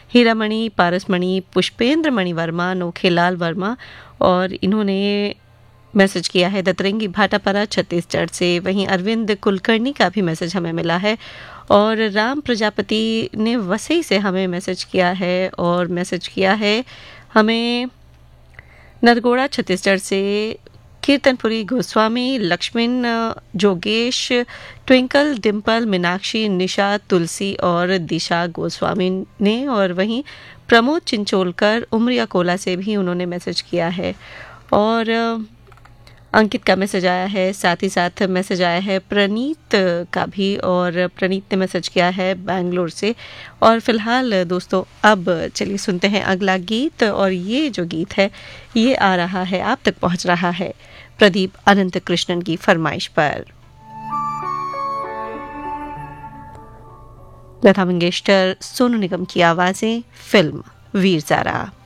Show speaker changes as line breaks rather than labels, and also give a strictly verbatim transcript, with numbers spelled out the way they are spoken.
हीरामणि, पारसमणि, पुष्पेंद्र मणि वर्मा, नोखेलाल वर्मा और इन्होंने मैसेज किया है दतरंगी भाटापारा छत्तीसगढ़ से। वहीं अरविंद कुलकर्णी का भी मैसेज हमें मिला है और राम प्रजापति ने वसई से हमें मैसेज किया है और मैसेज किया है हमें नरगोड़ा छत्तीसगढ़ से कीर्तनपुरी गोस्वामी, लक्ष्मण, जोगेश, ट्विंकल, डिम्पल, मीनाक्षी, निशा, तुलसी और दिशा गोस्वामी ने। और वहीं प्रमोद चिंचोलकर उमरिया कोला से भी उन्होंने मैसेज किया है और अंकित का मैसेज आया है, साथ ही साथ मैसेज आया है प्रणीत का भी और प्रणीत ने मैसेज किया है बैंगलोर से। और फिलहाल दोस्तों अब चलिए सुनते हैं अगला गीत और ये जो गीत है ये आ रहा है, आप तक पहुंच रहा है प्रदीप अनंत कृष्णन की फरमाइश पर। लता मंगेशकर, सोनू निगम की आवाजें, फिल्म वीर ज़ारा।